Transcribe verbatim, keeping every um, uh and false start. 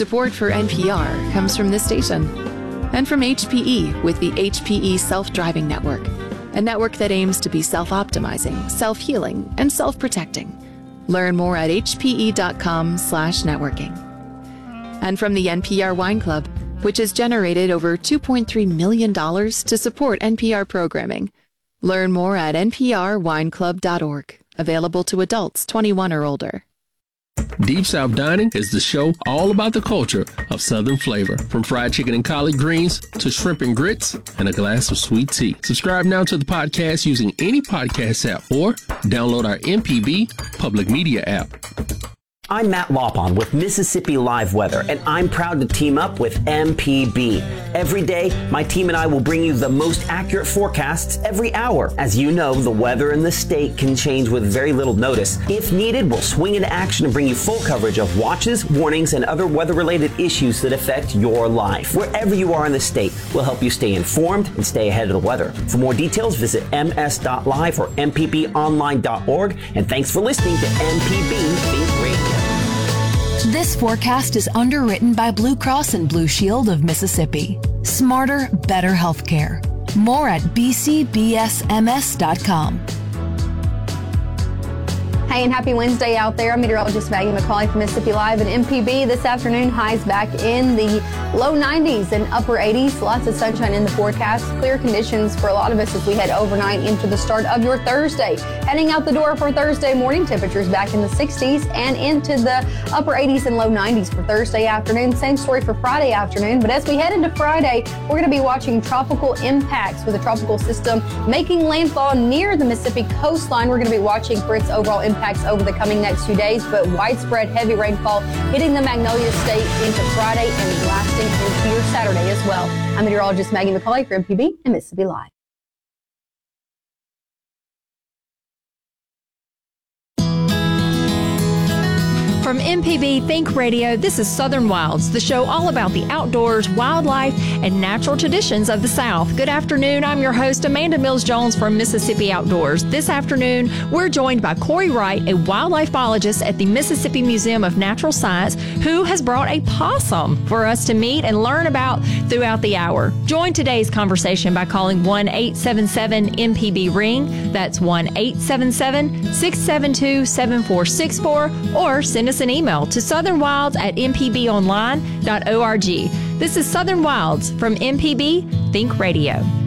Support for N P R comes from this station and from H P E with the H P E Self-Driving Network, a network that aims to be self-optimizing, self-healing, and self-protecting. Learn more at hpe.com slash networking. And from the N P R Wine Club, which has generated over two point three million dollars to support N P R programming. Learn more at n p r wine club dot org. Available to adults twenty-one or older. Deep South Dining is the show all about the culture of Southern flavor, from fried chicken and collard greens to shrimp and grits and a glass of sweet tea. Subscribe now to the podcast using any podcast app or download our M P B public media app. I'm Matt Lopon with Mississippi Live Weather, and I'm proud to team up with M P B. Every day, my team and I will bring you the most accurate forecasts every hour. As you know, the weather in the state can change with very little notice. If needed, we'll swing into action and bring you full coverage of watches, warnings, and other weather-related issues that affect your life. Wherever you are in the state, we'll help you stay informed and stay ahead of the weather. For more details, visit m s dot live or m p b online dot org. And thanks for listening to M P B Think Radio. This forecast is underwritten by Blue Cross and Blue Shield of Mississippi. Smarter, better healthcare. More at b c b s m s dot com. Hey, and happy Wednesday out there. I'm meteorologist Maggie McCauley from Mississippi Live and M P B. This afternoon, highs back in the low nineties and upper eighties. Lots of sunshine in the forecast. Clear conditions for a lot of us as we head overnight into the start of your Thursday. Heading out the door for Thursday morning, temperatures back in the sixties and into the upper eighties and low nineties for Thursday afternoon. Same story for Friday afternoon. But as we head into Friday, we're going to be watching tropical impacts with a tropical system making landfall near the Mississippi coastline. We're going to be watching for its overall impact over the coming next few days, but widespread heavy rainfall hitting the Magnolia State into Friday and lasting into your Saturday as well. I'm meteorologist Maggie McCauley for M P B and Mississippi Live. From M P B Think Radio, this is Southern Wilds, the show all about the outdoors, wildlife, and natural traditions of the South. Good afternoon. I'm your host, Amanda Mills-Jones from Mississippi Outdoors. This afternoon, we're joined by Corey Wright, a wildlife biologist at the Mississippi Museum of Natural Science, who has brought a possum for us to meet and learn about throughout the hour. Join today's conversation by calling one eight seven seven M P B ring. That's one eight seven seven, six seven two, seven four six four, or send us an email to southernwilds at m p b online dot org. This is Southern Wilds from M P B Think Radio.